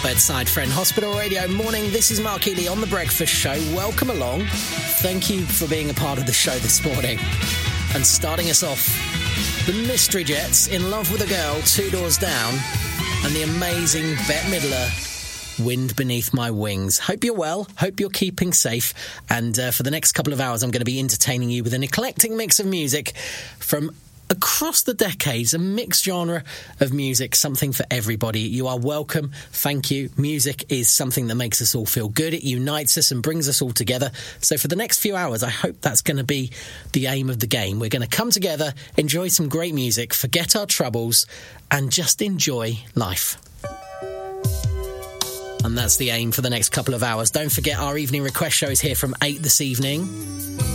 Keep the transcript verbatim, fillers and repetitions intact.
bedside friend. Hospital Radio Morning. This is Mark Healy on The Breakfast Show. Welcome along. Thank you for being a part of the show this morning. And starting us off, the Mystery Jets, In Love with a Girl, Two Doors Down, and the amazing Bette Midler, Wind Beneath My Wings. Hope you're well. Hope you're keeping safe. And uh, for the next couple of hours, I'm going to be entertaining you with an eclectic mix of music from across the decades, a mixed genre of music, something for everybody. You are welcome. Thank you. Music is something that makes us all feel good. It unites us and brings us all together. So for the next few hours, I hope that's going to be the aim of the game. We're going to come together, enjoy some great music, forget our troubles, and just enjoy life. And that's the aim for the next couple of hours. Don't forget, our evening request show is here from eight this evening.